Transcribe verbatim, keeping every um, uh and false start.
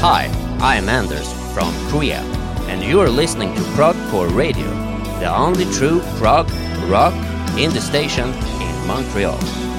Hi, I'm Anders from Korea, and you're listening to Progcore Radio, the only true prog rock in the station in Montreal.